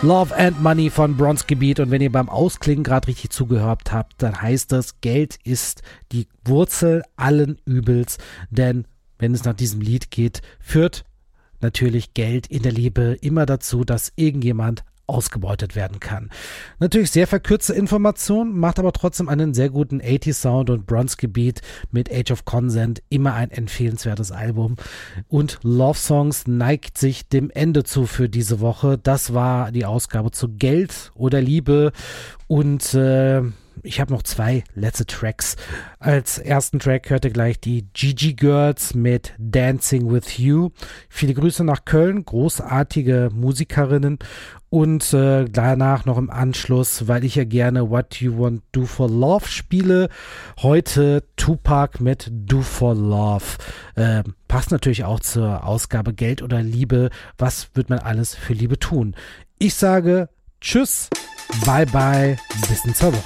Love and Money von Bronski Beat. Und wenn ihr beim Ausklingen gerade richtig zugehört habt, dann heißt das, Geld ist die Wurzel allen Übels. Denn wenn es nach diesem Lied geht, führt natürlich Geld in der Liebe immer dazu, dass irgendjemand ausgebeutet werden kann. Natürlich sehr verkürzte Information, macht aber trotzdem einen sehr guten 80s Sound und Bronski Beat mit Age of Consent immer ein empfehlenswertes Album. Und Love Songs neigt sich dem Ende zu für diese Woche. Das war die Ausgabe zu Geld oder Liebe und ich habe noch 2 letzte Tracks. Als ersten Track hört ihr gleich die Gigi Girls mit Dancing with You. Viele Grüße nach Köln, großartige Musikerinnen. Und danach noch im Anschluss, weil ich ja gerne What You Want Do For Love spiele, heute Tupac mit Do For Love. Passt natürlich auch zur Ausgabe Geld oder Liebe. Was wird man alles für Liebe tun? Ich sage Tschüss, bye bye, bis in 2 Wochen.